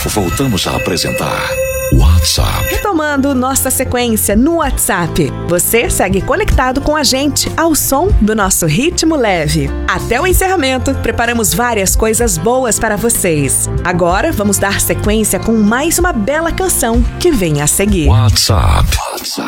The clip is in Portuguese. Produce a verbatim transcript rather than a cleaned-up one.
voltamos a apresentar WhatsApp. Retomando nossa sequência no WhatsApp, você segue conectado com a gente ao som do nosso ritmo leve. Até o encerramento, preparamos várias coisas boas para vocês. Agora vamos dar sequência com mais uma bela canção que vem a seguir. WhatsApp. WhatsApp.